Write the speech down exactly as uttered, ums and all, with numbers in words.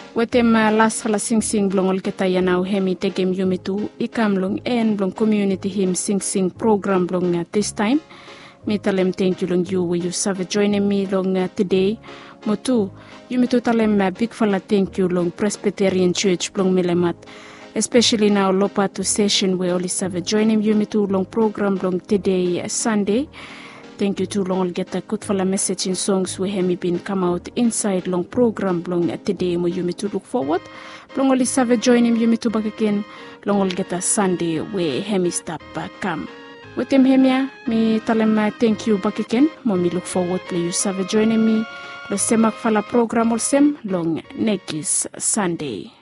Wetem las fala sing sing blongol ketayanaw hemi tegem yumitu ikam long en blong community him sing sing program blong uh, this time. Me talem thank you long you we you save joining me long uh, today. Motu yumitu talem uh, big fala thank you long Presbyterian Church blong milemat. Especially now Lopatu session where only save joining yumitu long program long today uh, Sunday. Thank you to long get a good for a message in songs we have been come out inside long program long today mo you me to look forward. Long only save joining you me to back again. Long get a Sunday where hemi stop back come. With him hemia me tell him thank you back again. Mo me look forward to you save joining me. Lo semak fala program or sem long next Sunday.